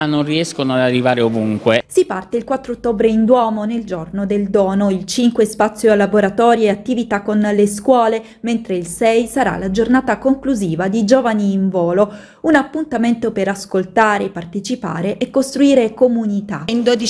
Non riescono ad arrivare ovunque. Si parte il 4 ottobre in Duomo, nel giorno del dono, il 5 spazio a laboratori e attività con le scuole, mentre il 6 sarà la giornata conclusiva di Giovani in Volo, un appuntamento per ascoltare, partecipare e costruire comunità. In 12